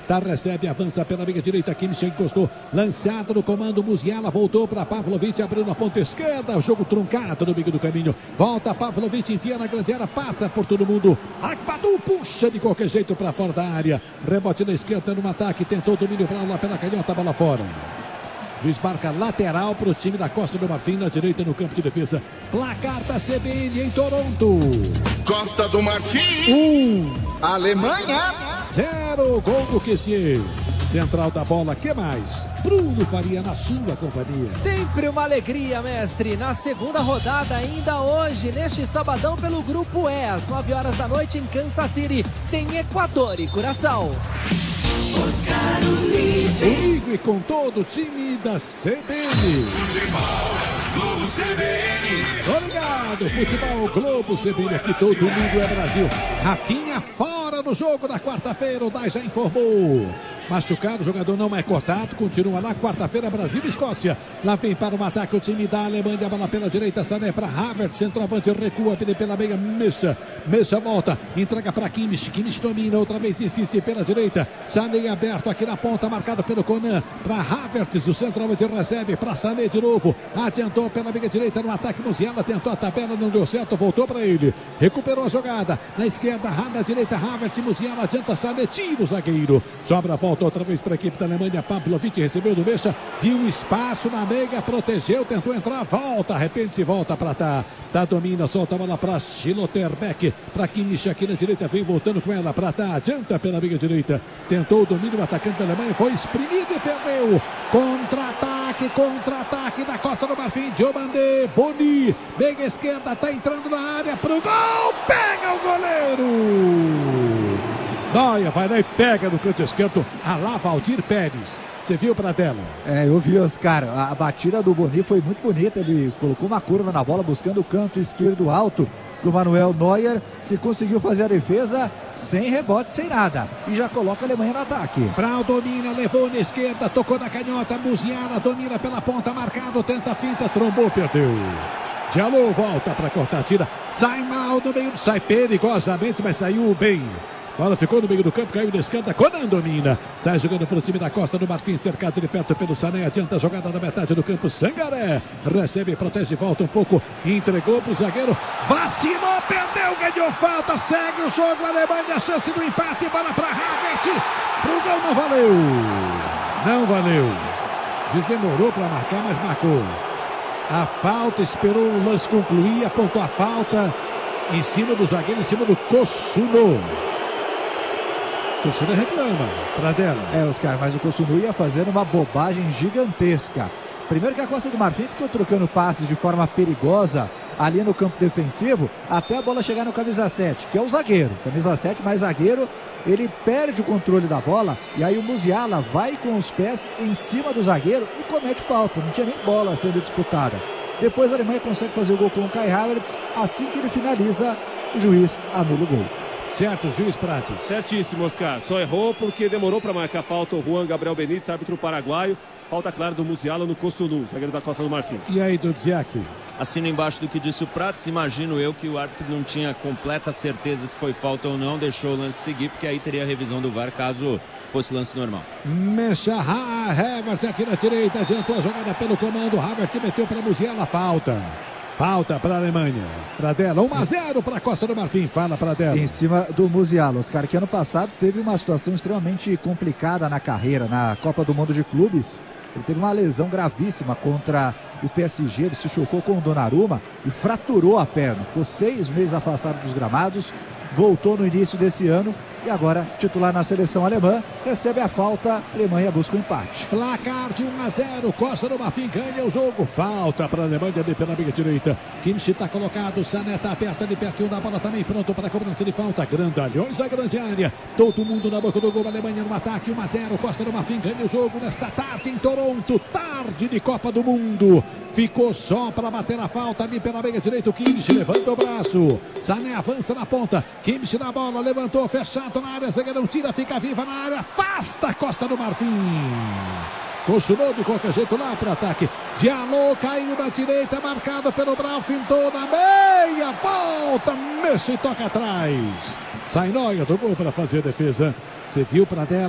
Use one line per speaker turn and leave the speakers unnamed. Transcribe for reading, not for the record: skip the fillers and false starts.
Tá, recebe, avança pela meia direita. Kimmich encostou. Lançado no comando. Musiala voltou para Pavlovic. Abriu na ponta esquerda. O jogo truncado no meio do caminho. Volta Pavlovic. Enfia na grande área. Passa por todo mundo. Akbadou puxa de qualquer jeito para fora da área. Rebote na esquerda no ataque. Tentou o domínio para lá pela canhota. Bola fora. Juiz marca lateral para o time da Costa do Marfim, na direita no campo de defesa. Placar da CBN em Toronto.
Costa do Marfim. Alemanha.
0, gol do Kessier. Central da bola, que mais? Bruno Faria na sua companhia.
Sempre uma alegria, mestre. Na segunda rodada, ainda hoje, neste sabadão, pelo Grupo E, às 9 horas da noite, em Kansas City, tem Equador e Curaçao.
Comigo e com todo o time da CBN.
Globo CBN.
Obrigado, Futebol Globo CBN. Aqui todo mundo é Brasil. Rafinha fora do jogo da quarta-feira. O Dai já informou. Machucado, o jogador não é cortado. Continua lá, quarta-feira, Brasil e Escócia. Lá vem para o ataque o time da Alemanha. A bola pela direita, Sané para Havertz. Centroavante recua, pela meia, Mecha volta. Entrega para Kimmich. Kimmich domina, outra vez insiste pela direita. Sané aberto aqui na ponta, marcado pelo Conan. Para Havertz, o centroavante recebe para Sané de novo. Adiantou pela meia direita no ataque. Musiala tentou a tabela, não deu certo, voltou para ele. Recuperou a jogada. Na esquerda, na direita, Havertz. Musiala adianta, Sané, tira o zagueiro. Sobra a volta outra vez para a equipe da Alemanha. Pavlovic recebeu do Mecha, viu espaço na meia, protegeu, tentou entrar, volta, arrepende-se, volta para tá, domina, solta a bola para Schlotterbeck, para Kimmich aqui na direita, vem voltando com ela para tá, adianta pela meia direita, tentou o domínio, o atacante da Alemanha foi exprimido e perdeu. Contra-ataque da Costa do Marfim, Diomandé, Boni, meia esquerda, tá entrando na área pro gol, pega o goleiro! Noia, vai lá e pega no canto esquerdo, a lá Valdir Pérez. Você viu pra tela?
Eu vi, Oscar. A batida do Boni foi muito bonita. Ele colocou uma curva na bola, buscando o canto esquerdo alto do Manuel Neuer, que conseguiu fazer a defesa sem rebote, sem nada. E já coloca a Alemanha no ataque.
Brau domina, levou na esquerda, tocou na canhota. Musiala domina pela ponta, marcado, tenta a finta, trombou, perdeu. Diallo volta pra cortar, tira. Sai mal no meio, sai perigosamente, mas saiu bem. Bola ficou no meio do campo, caiu na esquerda, Conan domina. Sai jogando para o time da Costa do Marfim, cercado de perto pelo Sané. Adianta a jogada da metade do campo, Sangaré. Recebe, protege, volta um pouco, entregou para o zagueiro. Vacilou, perdeu, ganhou falta, segue o jogo, Alemanha, chance do empate, bola para Havertz. Pro gol não valeu. Não valeu. Demorou para marcar, mas marcou. A falta, esperou o lance concluir, apontou a falta em cima do zagueiro, em cima do Kosuno. Torcida reclama, pra dela.
Oscar, mas o Kosuno ia fazendo uma bobagem gigantesca. Primeiro que a Costa do Marfim ficou trocando passes de forma perigosa ali no campo defensivo, até a bola chegar no camisa 7, que é o zagueiro. Camisa 7 mais zagueiro, ele perde o controle da bola, e aí o Musiala vai com os pés em cima do zagueiro e comete falta. Não tinha nem bola sendo disputada. Depois a Alemanha consegue fazer o gol com o Kai Havertz. Assim que ele finaliza, o juiz anula o gol.
Certo, juiz Prates.
Certíssimo, Oscar. Só errou porque demorou para marcar falta o Juan Gabriel Benítez, árbitro paraguaio. Falta clara do Musiala no Kosuno, zagueiro da Costa do Marfim.
E aí, Dudziak?
Assino embaixo do que disse o Prates. Imagino eu que o árbitro não tinha completa certeza se foi falta ou não. Deixou o lance seguir, porque aí teria a revisão do VAR caso fosse lance normal.
Mecha, Havertz aqui na direita. Adiantou a jogada pelo comando. Havertz meteu para Musiala, falta. Falta para a Alemanha. Pradella, 1-0 para a Costa do Marfim. Fala, Pradella.
Em cima do Musiala. Oscar, que ano passado teve uma situação extremamente complicada na carreira, na Copa do Mundo de Clubes. Ele teve uma lesão gravíssima contra o PSG. Ele se chocou com o Donnarumma e fraturou a perna. Ficou 6 meses afastado dos gramados. Voltou no início desse ano e agora titular na seleção alemã. Recebe a falta, a Alemanha busca o empate.
Placar de 1-0, Costa do Marfim ganha o jogo. Falta para a Alemanha ali pela meia direita. Kimmich está colocado, Sané está aberto ali pertinho da bola também, pronto para a cobrança de falta. Grandalhões da grande área. Todo mundo na boca do gol, Alemanha no ataque, 1-0, Costa do Marfim ganha o jogo nesta tarde em Toronto. Tarde de Copa do Mundo. Ficou só para bater a falta ali pela meia direita. O Kimmich levanta o braço. Sané avança na ponta. Kimmich na bola, levantou, fechado na área. Zagueirão tira, fica viva na área. Afasta a Costa do Marfim. Continuou de qualquer jeito lá para ataque. Diallo caiu na direita, marcado pelo Brau, fintou na meia. Volta, mexe e toca atrás. Sai Neuer do gol para fazer a defesa. Você viu para dela.